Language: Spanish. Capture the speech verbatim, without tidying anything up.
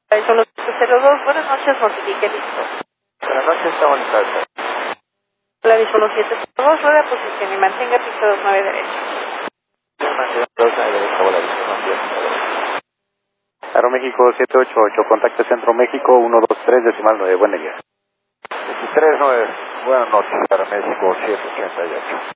Solo cero dos, buenas noches, notifique listo. Buenas noches, estamos en salsa. La solo siete cero dos, rueda posición y mantenga pista dos nueve derecho. Mantenga dos nueve derecho, bola de información. Aeroméxico siete ocho ocho, contacto Centro México uno dos tres, decimal nueve, buen día. veintitrés nueve, buenas noches, Aeroméxico siete ochenta y ocho.